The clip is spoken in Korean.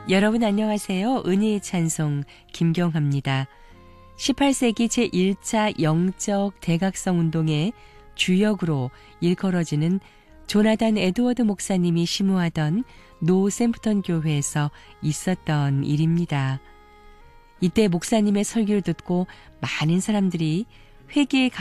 여러분 안녕하세요. 은혜의 찬송 김경합니다. 18세기 제1차 영적 대각성 운동의 주역으로 일컬어지는 조나단 에드워드 목사님이 심우하던 노샘프턴 교회에서 있었던 일입니다. 이때 목사님의 설교를 듣고 많은 사람들이 회개에